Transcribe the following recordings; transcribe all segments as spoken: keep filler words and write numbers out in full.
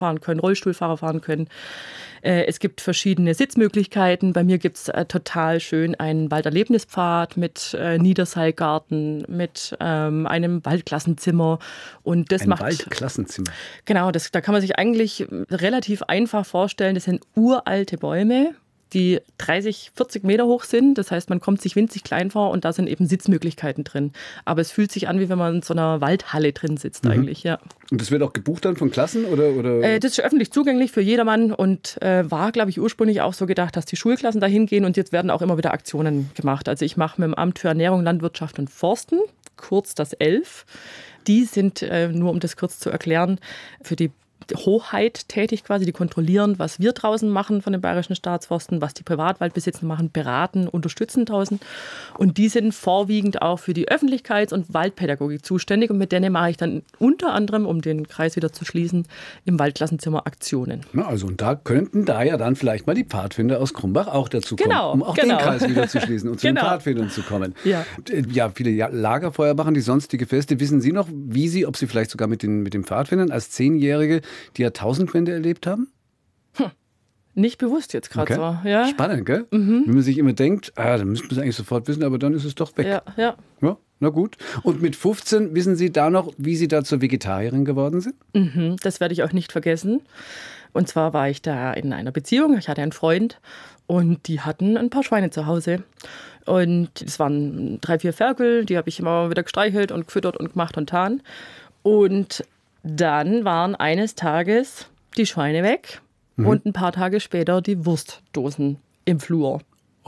fahren können, Rollstuhlfahrer fahren können. Es gibt verschiedene Sitzmöglichkeiten. Bei mir gibt es äh, total schön einen Walderlebnispfad mit äh, Niederseilgarten, mit ähm, einem Waldklassenzimmer. Und das Ein macht, Waldklassenzimmer? Genau, das, da kann man sich eigentlich relativ einfach vorstellen. Das sind uralte Bäume, die dreißig, vierzig Meter hoch sind. Das heißt, man kommt sich winzig klein vor und da sind eben Sitzmöglichkeiten drin. Aber es fühlt sich an, wie wenn man in so einer Waldhalle drin sitzt mhm. eigentlich, ja. Und das wird auch gebucht dann von Klassen? Oder, oder? Äh, das ist öffentlich zugänglich für jedermann und äh, war, glaube ich, ursprünglich auch so gedacht, dass die Schulklassen da hingehen und jetzt werden auch immer wieder Aktionen gemacht. Also ich mache mit dem Amt für Ernährung, Landwirtschaft und Forsten, kurz das ELF. Die sind, äh, nur um das kurz zu erklären, für die Hoheit tätig quasi, die kontrollieren, was wir draußen machen von den Bayerischen Staatsforsten, was die Privatwaldbesitzer machen, beraten, unterstützen draußen. Und die sind vorwiegend auch für die Öffentlichkeits- und Waldpädagogik zuständig. Und mit denen mache ich dann unter anderem, um den Kreis wieder zu schließen, im Waldklassenzimmer Aktionen. Na also und da könnten da ja dann vielleicht mal die Pfadfinder aus Krumbach auch dazu kommen, genau, um auch genau. den Kreis wieder zu schließen und zu genau. den Pfadfindern zu kommen. Ja, ja viele Lagerfeuer machen, die sonstige Feste. Wissen Sie noch, wie Sie, ob Sie vielleicht sogar mit den, mit den Pfadfindern als Zehnjährige die Jahrtausendwende erlebt haben? Hm. Nicht bewusst jetzt gerade okay. so. Ja. Spannend, gell? Mhm. Wenn man sich immer denkt, ah, dann müsste man es eigentlich sofort wissen, aber dann ist es doch weg. Ja, ja. Ja, na gut. Und mit fünfzehn, wissen Sie da noch, wie Sie da zur Vegetarierin geworden sind? Mhm, das werde ich auch nicht vergessen. Und zwar war ich da in einer Beziehung, ich hatte einen Freund und die hatten ein paar Schweine zu Hause. Und es waren drei, vier Ferkel, die habe ich immer wieder gestreichelt und gefüttert und gemacht und getan. Und dann waren eines Tages die Schweine weg mhm. und ein paar Tage später die Wurstdosen im Flur.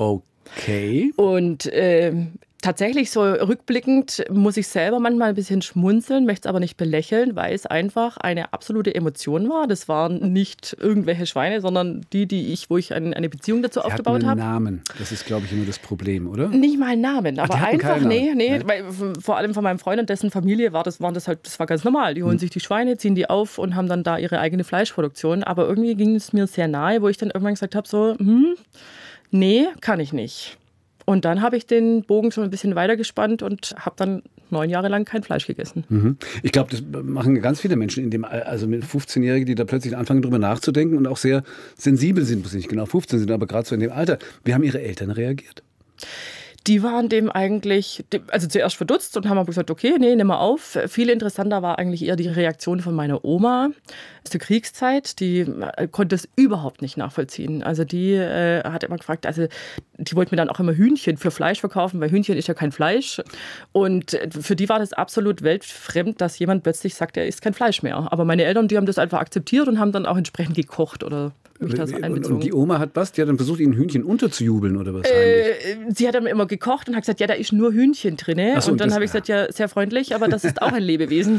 Okay. Und äh, tatsächlich so rückblickend muss ich selber manchmal ein bisschen schmunzeln, möchte es aber nicht belächeln, weil es einfach eine absolute Emotion war. Das waren nicht irgendwelche Schweine, sondern die, die ich, wo ich ein, eine Beziehung dazu Sie aufgebaut habe. hatten einen Namen. Das ist, glaube ich, immer das Problem, oder? Nicht mal einen Namen, aber Ach, einfach, nee, nee, nee. weil vor allem von meinem Freund und dessen Familie war das, waren das halt, das war ganz normal. Die holen hm. sich die Schweine, ziehen die auf und haben dann da ihre eigene Fleischproduktion. Aber irgendwie ging es mir sehr nahe, wo ich dann irgendwann gesagt habe, so, hm, nee, kann ich nicht. Und dann habe ich den Bogen schon ein bisschen weiter gespannt und habe dann neun Jahre lang kein Fleisch gegessen. Mhm. Ich glaube, das machen ganz viele Menschen in dem, also mit fünfzehnjährigen, die da plötzlich anfangen, drüber nachzudenken und auch sehr sensibel sind, muss nicht genau fünfzehn sind, aber gerade so in dem Alter. Wie haben Ihre Eltern reagiert? Die waren dem eigentlich, also zuerst verdutzt und haben aber gesagt, okay, nee, nimm mal auf. Viel interessanter war eigentlich eher die Reaktion von meiner Oma aus der Kriegszeit. Die konnte es überhaupt nicht nachvollziehen. Also die äh, hat immer gefragt, also die wollte mir dann auch immer Hühnchen für Fleisch verkaufen, weil Hühnchen ist ja kein Fleisch. Und für die war das absolut weltfremd, dass jemand plötzlich sagt, er isst kein Fleisch mehr. Aber meine Eltern, die haben das einfach akzeptiert und haben dann auch entsprechend gekocht oder mich das einbezogen. Und die Oma hat was? Die hat dann versucht, ihnen Hühnchen unterzujubeln oder was? Äh, sie hat dann immer gekocht und hat gesagt, ja, da ist nur Hühnchen drin. So, und dann das, habe ich gesagt, ja, sehr freundlich, aber das ist auch ein Lebewesen.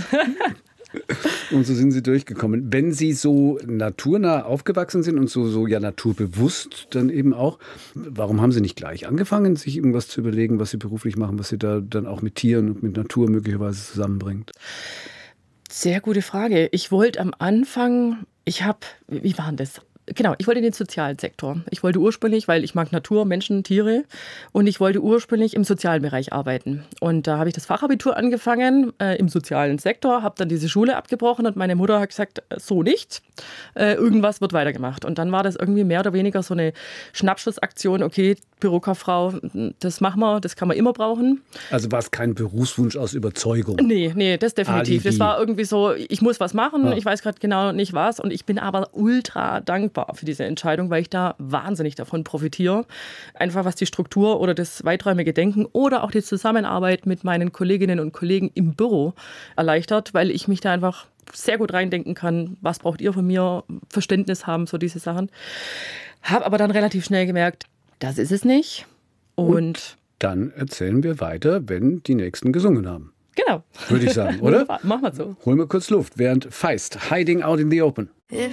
Und so sind Sie durchgekommen. Wenn Sie so naturnah aufgewachsen sind und so, so ja naturbewusst dann eben auch, warum haben Sie nicht gleich angefangen, sich irgendwas zu überlegen, was Sie beruflich machen, was Sie da dann auch mit Tieren und mit Natur möglicherweise zusammenbringt? Sehr gute Frage. Ich wollte am Anfang, ich habe, wie war denn das? Genau, ich wollte in den sozialen Sektor. Ich wollte ursprünglich, weil ich mag Natur, Menschen, Tiere und ich wollte ursprünglich im sozialen Bereich arbeiten. Und da habe ich das Fachabitur angefangen äh, im sozialen Sektor, habe dann diese Schule abgebrochen und meine Mutter hat gesagt, so nicht, äh, irgendwas wird weitergemacht. Und dann war das irgendwie mehr oder weniger so eine Schnappschussaktion, okay, Bürokauffrau, das machen wir, das kann man immer brauchen. Also war es kein Berufswunsch aus Überzeugung? Nee, nee, das definitiv. Alibi. Das war irgendwie so, ich muss was machen, ja. ich weiß gerade genau nicht was und ich bin aber ultra dankbar für diese Entscheidung, weil ich da wahnsinnig davon profitiere. Einfach was die Struktur oder das weiträumige Denken oder auch die Zusammenarbeit mit meinen Kolleginnen und Kollegen im Büro erleichtert, weil ich mich da einfach sehr gut reindenken kann, was braucht ihr von mir, Verständnis haben, so diese Sachen. Habe aber dann relativ schnell gemerkt, das ist es nicht. Und, und dann erzählen wir weiter, wenn die Nächsten gesungen haben. Genau. Würde ich sagen, oder? Machen wir so. Holen wir kurz Luft, während Feist, Hiding Out in the Open.